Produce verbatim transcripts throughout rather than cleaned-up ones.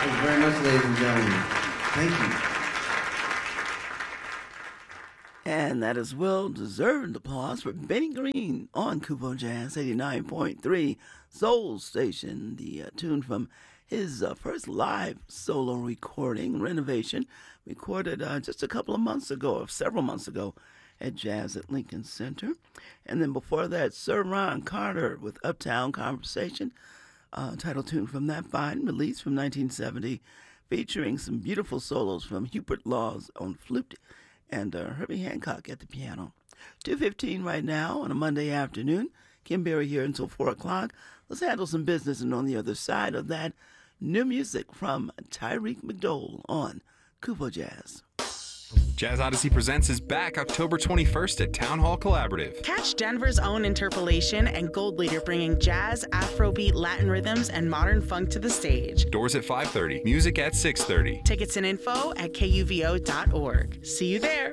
Thank you very much, ladies and gentlemen. Thank you. And that is well-deserved applause for Benny Green on Kupo Jazz eighty-nine point three Soul Station, the uh, tune from his uh, first live solo recording, Renovation, recorded uh, just a couple of months ago, or several months ago, at Jazz at Lincoln Center. And then before that, Sir Ron Carter with Uptown Conversation, uh, title tune from that fine release from nineteen seventy, featuring some beautiful solos from Hubert Laws on flute and uh, Herbie Hancock at the piano. two fifteen right now on a Monday afternoon. Kim Berry here until four o'clock. Let's handle some business, and on the other side of that, new music from Tyreek McDowell on Kupo Jazz. Jazz Odyssey Presents is back October twenty-first at Town Hall Collaborative. Catch Denver's own Interpolation and Gold Leader bringing jazz, Afrobeat, Latin rhythms, and modern funk to the stage. Doors at five thirty, music at six thirty. Tickets and info at K U V O dot org. See you there.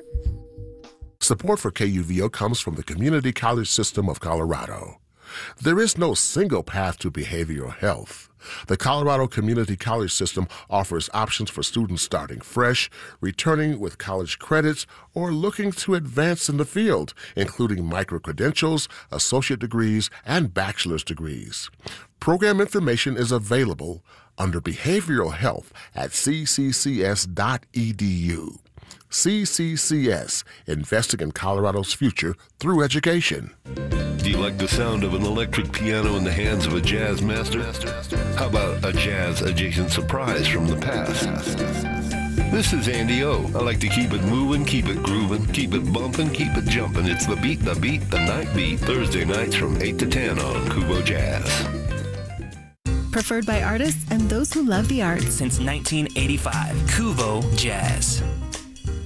Support for K U V O comes from the Community College System of Colorado. There is no single path to behavioral health. The Colorado Community College System offers options for students starting fresh, returning with college credits, or looking to advance in the field, including micro-credentials, associate degrees, and bachelor's degrees. Program information is available under Behavioral Health at c c c s dot e d u. C C C S, investing in Colorado's future through education. Do you like the sound of an electric piano in the hands of a jazz master? How about a jazz-adjacent surprise from the past? This is Andy O. I like to keep it moving, keep it grooving, keep it bumping, keep it jumping. It's the beat, the beat, the night beat. Thursday nights from eight to ten on Kupo Jazz. Preferred by artists and those who love the arts. Since nineteen eighty-five, Kupo Jazz.